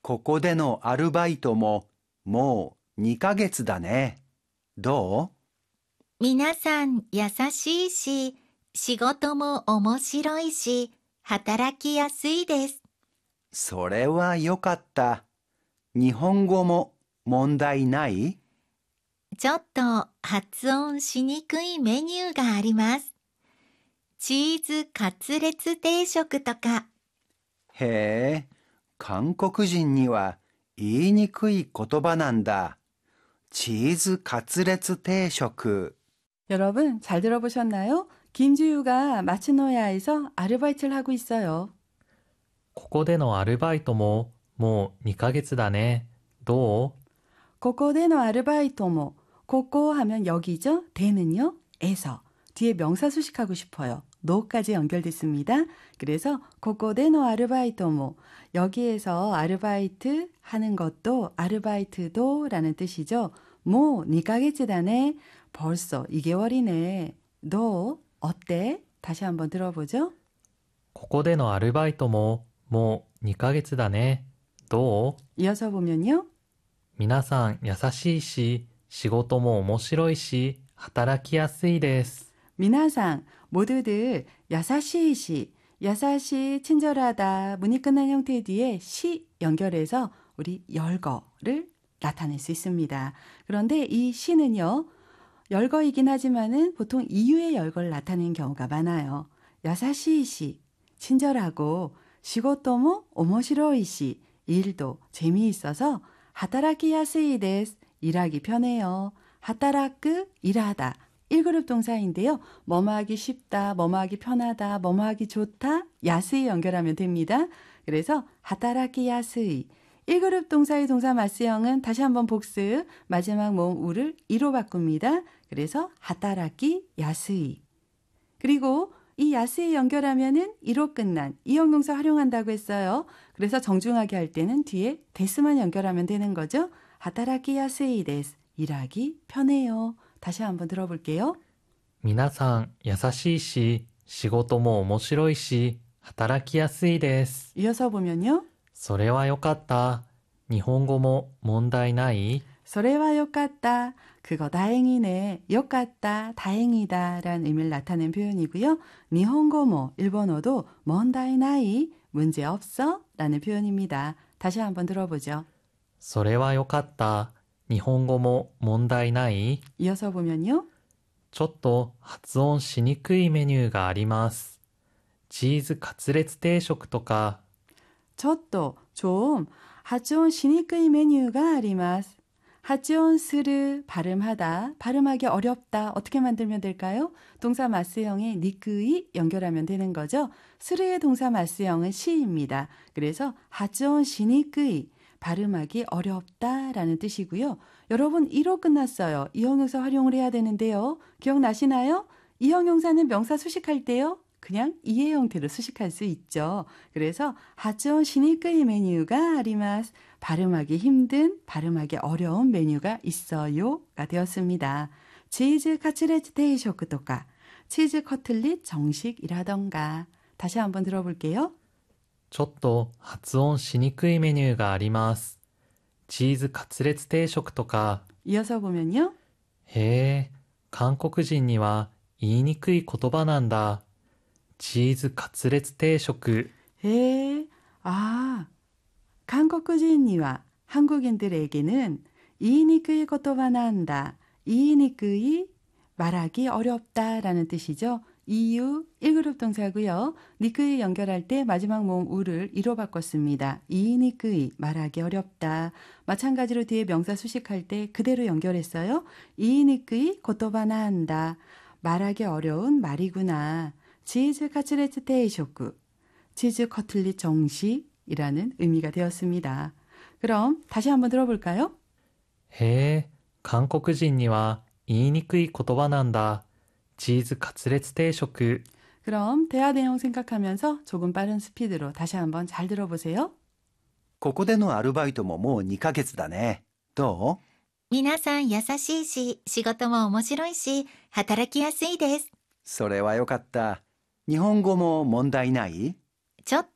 ここでのアルバイトももう2ヶ月だね。どう？ 皆さん優しいし、仕事も面白いし、働きやすいです。 それはよかった。日本語も問題ない？ ちょっと発音しにくいメニューがあります。チーズカツレツ定食とか。 へえ、韓国人には言いにくい言葉なんだ。チーズカツレツ定食。 여러분 잘 들어보셨나요? 김지유가 마츠노야에서 아르바이트를 하고 있어요. ここでのアルバイトももう2ヶ月だね。どう？ 고코데노 아르바이토모. 고코 하면 여기죠? 대는요? 에서. 뒤에 명사 수식하고 싶어요. 노까지 연결됐습니다. 그래서 고코데노 아르바이토모. 여기에서 아르바이트 하는 것도 아르바이트도 라는 뜻이죠. 뭐 니까게츠다네. 벌써 2개월이네. 너 어때? 다시 한번 들어보죠. ここでのアルバイトももう2ヶ月だね。どう？ 이어서 보면요. 皆さん優しいし、仕事も面白いし、働きやすいです。 미나상 모두들 야사시시, 야사시 친절하다 문이 끝난 형태 뒤에 시 연결해서 우리 열거를 나타낼 수 있습니다. 그런데 이 시는요. 열거이긴 하지만은 보통 이유의 열거를 나타내는 경우가 많아요. 야사시시, 친절하고 시고토모 오모시로이시, 일도 재미있어서 하타라키 야스이 데스, 일하기 편해요. 하타라크, 일하다. 1그룹 동사인데요. 뭐뭐 하기 쉽다, 뭐뭐 하기 편하다, 뭐뭐 하기 좋다, 야스이 연결하면 됩니다. 그래서 하타라키 야스이. 1그룹 동사의 동사 마스형은 다시 한번 복습, 마지막 모음 우를 이로 바꿉니다. 그래서 하타라키 야스이. 그리고 이 야스이 연결하면은 이로 끝난 이형동사 활용한다고 했어요. 그래서 정중하게 할 때는 뒤에 데스만 연결하면 되는 거죠. 하타라키 야스이 데스. 일하기 편해요. 다시 한번 들어볼게요. 皆さん優しいし、仕事も面白いし、働きやすいです。 이어서 보면요. それはよかった。日本語も問題ない？ 소레와 요까따. 그거 다행이네. 요까따. 다행이다. 라는 의미를 나타낸 표현이고요. 니혼고모. 일본어도 먼다이나이. 문제 없어. 라는 표현입니다. 다시 한번 들어보죠. それはよかった。日本語も問題ない？ 이어서 보면요. ちょっと発音しにくいメニューがあります。チーズカツレツ定食とか。 저또 좀 하지온 시니크이 메뉴가 아리마스. 하지온 스르 발음하다, 발음하기 어렵다. 어떻게 만들면 될까요? 동사 마스형에 니크이 연결하면 되는 거죠. 스르의 동사 마스형은 시입니다. 그래서 하지온 시니크이 발음하기 어렵다라는 뜻이고요. 여러분 이로 끝났어요. 이형용사 활용을 해야 되는데요. 기억나시나요? 이형용사는 명사 수식할 때요. 그냥 이의 형태로 수식할 수 있죠. 그래서 하지온 시니크이 메뉴가 아리마스. 발음하기 힘든, 발음하기 어려운 메뉴가 있어요가 되었습니다. 치즈 카츠레츠 테이쇼크토까, 치즈 커틀릿 정식이라던가. 다시 한번 들어볼게요. ちょっと発音しにくいメニューがあります。チーズカツレツ定食とか。 이어서 보면요. へえ、韓国人には言いにくい言葉なんだ。チーズカツレツ定食。 한국인이와 한국인들에게는 이니크이 고토바나 한다. 이니크이 말하기 어렵다라는 뜻이죠. 이유 1그룹 동사고요. 니크이 연결할 때 마지막 모음 우를 이로 바꿨습니다. 이니크이 말하기 어렵다. 마찬가지로 뒤에 명사 수식할 때 그대로 연결했어요. 이니크이 고토바나 한다. 말하기 어려운 말이구나. 치즈 카츠레츠 테이쇼크. 치즈 커틀릿 정식이라는 의미가 되었습니다. 그럼 다시 한번 들어볼까요? へえ、韓国人には言いにくい言葉なんだ。チーズカツレツ定食。 그럼 대화 내용 생각하면서 조금 빠른 스피드로 다시 한번 잘 들어보세요. ここでのアルバイトももう2ヶ月だね。どう？ 皆さん優しいし、仕事も面白いし、働きやすいです。 それはよかった。日本語も問題ない？ ちょっ